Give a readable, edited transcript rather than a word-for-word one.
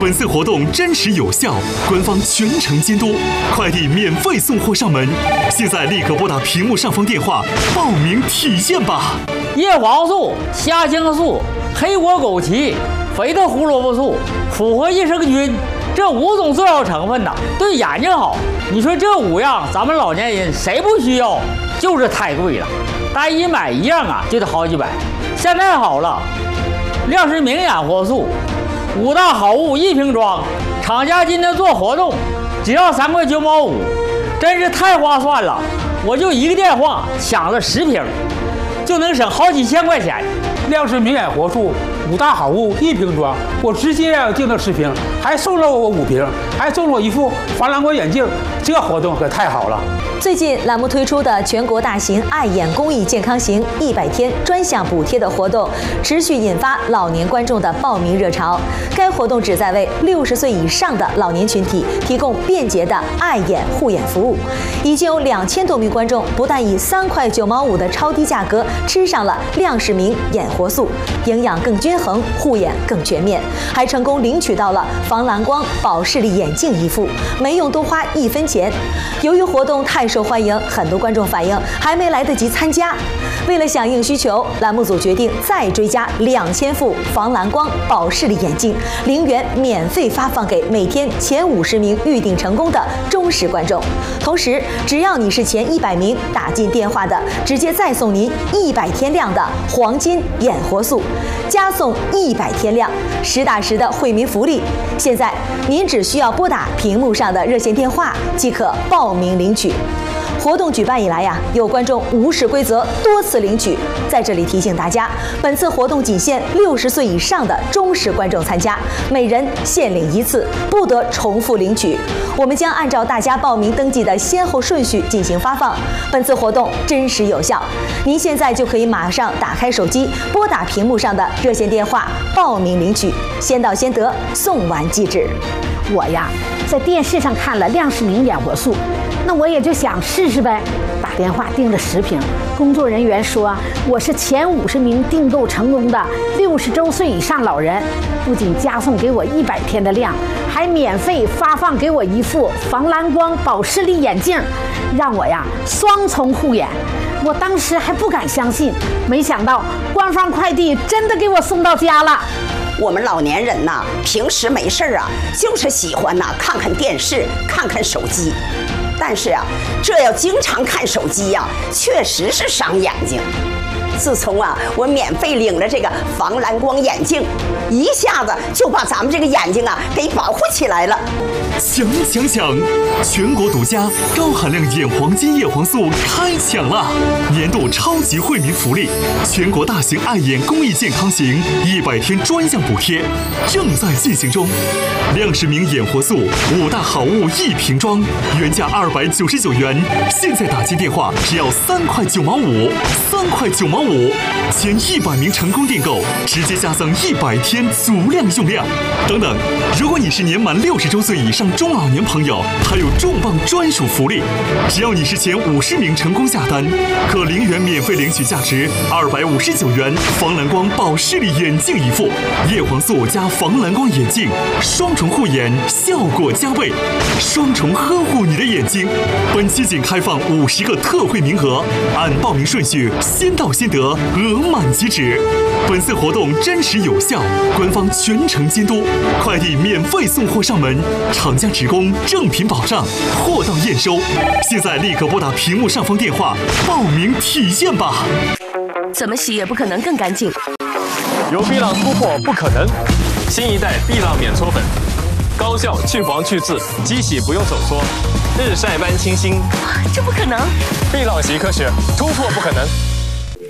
本次活动真实有效，官方全程监督，快递免费送货上门。现在立刻拨打屏幕上方电话报名体验吧！ 叶黄素、虾青素、黑果枸杞、肥的胡萝卜素、复合益生菌，这5种重要成分呐，对眼睛好。你说这5样，咱们老年人谁不需要？就是太贵了，单一买1样啊就得好几百。现在好了，亮视明眼活素。5大好物1瓶装，厂家今天做活动，只要3块9毛5，真是太划算了！我就1个电话抢了10瓶，就能省好几千块钱。 亮视明眼活素5大好物1瓶装，我直接订了10瓶，还送了我5瓶，还送了我一副防蓝光眼镜，这活动可太好了。 最近栏目推出的全国大型爱眼公益健康行100天专项补贴的活动，持续引发老年观众的报名热潮。该活动旨在为60岁以上的老年群体提供便捷的爱眼护眼服务。已经有2000多名观众不但以3块9毛5的超低价格吃上了亮视明眼活素，营养更均衡，护眼更全面，还成功领取到了防蓝光保视力眼镜1副，没用多花1分钱。由于活动太受欢迎，很多观众反映还没来得及参加。为了响应需求，栏目组决定再追加2000副防蓝光保视力眼镜，0元免费发放给每天前50名预订成功的忠实观众。同时，只要你是前100名打进电话的，直接再送您100天量的黄金眼活素，加送100天量，实打实的惠民福利。现在您只需要拨打屏幕上的热线电话即可报名领取。活动举办以来有观众无视规则多次领取，在这里提醒大家，本次活动仅限60岁以上的忠实观众参加，每人限领1次，不得重复领取。我们将按照大家报名登记的先后顺序进行发放。本次活动真实有效，您现在就可以马上打开手机，拨打屏幕上的热线电话报名领取，先到先得，送完即止。 我在电视上看了亮视明眼活素，那我也就想试试呗，打电话订了10瓶。工作人员说我是前50名订购成功的60周岁以上老人，不仅加送给我100天的量，还免费发放给我1副防蓝光保视力眼镜，让我双重护眼。我当时还不敢相信，没想到官方快递真的给我送到家了。 我们老年人平时没事就是喜欢看看电视，看看手机。但是这要经常看手机确实是伤眼睛。自从我免费领了这个防蓝光眼镜，一下子就把咱们这个眼睛给保护起来了。 抢！全国独家高含量眼黄金叶黄素开抢了！年度超级惠民福利，全国大型爱眼公益健康行100天专项补贴正在进行中。亮视明眼活素5大好物1瓶装，原价299元，现在打进电话只要3块9毛5，3块9毛5，前100名成功订购，直接加赠100天足量用量。等等，如果你是年满60周岁以上中老年朋友，还有重磅专属福利，只要你是前50名成功下单，可0元免费领取价值259元防蓝光保视力眼镜1副，叶黄素加防蓝光眼镜，双重护眼，效果加倍，双重呵护你的眼睛。本期仅开放50个特惠名额，按报名顺序先到先得，额满即止。本次活动真实有效，官方全程监督，快递免费送货上门，厂家职工正品保障，货到验收。现在立刻拨打屏幕上方电话报名体验吧！ 怎么洗也不可能更干净。 由碧浪突破不可能，新一代碧浪免搓粉，高效去黄去渍，机洗不用手搓，日晒般清新。 这不可能！ 碧浪洗科学，突破不可能。